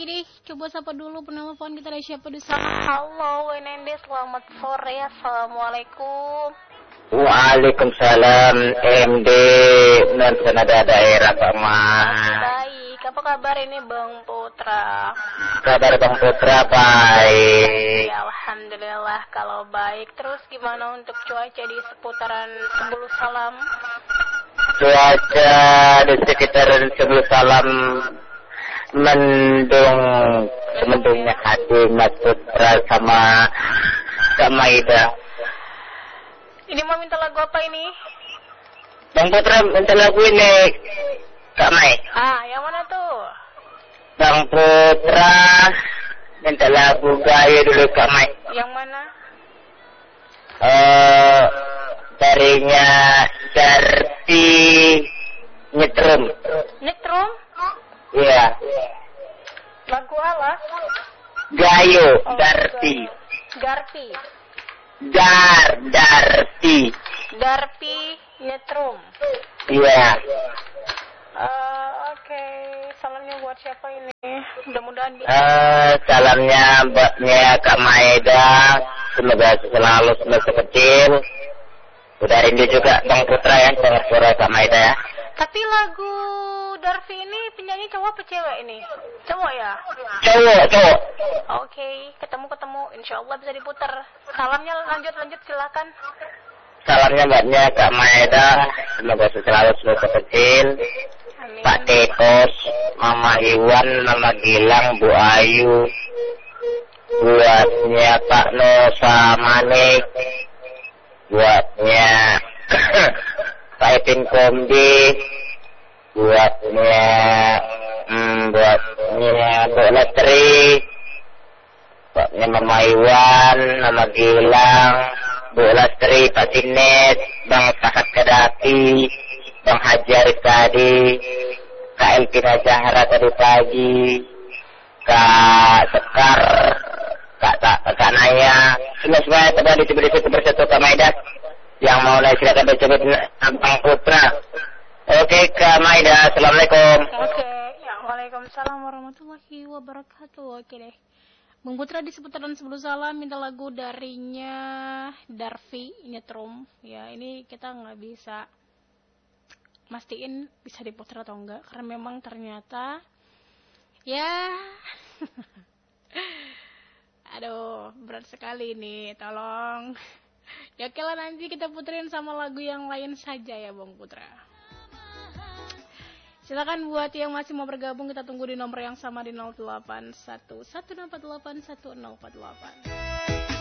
deh, coba sapa dulu penelpon kita, ada siapa di sana? Halo WND, selamat sore. Assalamualaikum. Waalaikumsalam MD Nada daerah Pak Mas. Baik, apa kabar ini Bang Putra? Kabar Bang Putra baik. Ya, alhamdulillah kalau baik. Terus gimana untuk cuaca di seputaran Sebulu Salam? Cuaca di sekitar Sebulu Salam mendungnya hati Mas Putra sama Kak Maida. Ini mau minta lagu apa ini? Bang Putra minta lagu ini Kak Mai. Yang mana tuh? Bang Putra minta lagu gaya dulu Kak Mai. Yang mana? Darinya Darti Nyetrum. Nyetrum? Iya. Lagu ala? Gayo, Darti. Darti. Darti. Darti Nyetrum. Iya. Oke. Salamnya buat siapa ini? Mudah-mudahan bisa. Salamnya buatnya Kak Maeda. Semoga selalu semasa kecil. Udah rindu juga Bang Putra ya, dengar suara Kak Maeda ya. Tapi lagu Darvi ini penyanyi cowok apa cewek ini? Cowok ya? Cowok. Oke, ketemu. Insyaallah bisa diputar. Salamnya lanjut silakan. Salamnya buatnya Kak Maeda. Semoga selalu semasa kecil. Amin. Pak Tekos, Mama Iwan, Mama Gilang, Bu Ayu. Buatnya Pak Nosa Manik. Buatnya Pak Ipin Komdi. Buatnya Bu Letri. Buatnya Mama Iwan, Mama Gilang, Bu Letri, Pak Sinet, Bang Sahat Kedati, Bang Hajar tadi, Kak Elvina Zahra tadi pagi, Kak Sekar, Kak Naya, semua teman di situ bersatu Kak Maida. Yang mau naik silakan disebut Bang Putra. Oke Kak Maida, assalamualaikum. Oke, ya waalaikumsalam warahmatullahi wabarakatuh. Oke deh. Bang Putra di seputaran Sebelum Salam minta lagu darinya Darvi Nyetrum. Ya ini kita nggak bisa mastiin bisa diputar atau enggak karena memang ternyata ya aduh berat sekali nih, tolong ya oke lah, nanti kita puterin sama lagu yang lain saja ya Bang Putra. Silakan buat yang masih mau bergabung, kita tunggu di nomor yang sama di 081 1648 1048.